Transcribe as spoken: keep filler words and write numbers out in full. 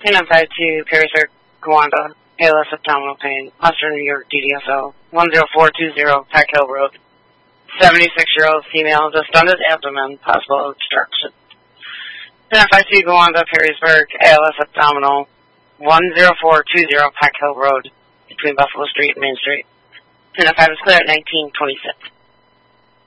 Pin up five two, Perrysburg, Gowanda, A L S abdominal pain, Western New York D D S O, one zero four two zero, Pack Hill Road. seventy-six-year-old female, distended abdomen, possible obstruction. Pin up five two, Gowanda, Perrysburg, A L S abdominal, one zero four two zero, Pack Hill Road, between Buffalo Street and Main Street. Pin up five is clear at nineteen twenty-six.